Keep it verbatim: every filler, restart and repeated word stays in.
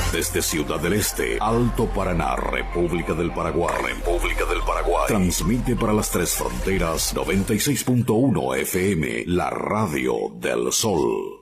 Desde Ciudad del Este, Alto Paraná, República del Paraguay, República del Paraguay. Transmite para las tres fronteras noventa y seis punto uno F M, la radio del sol.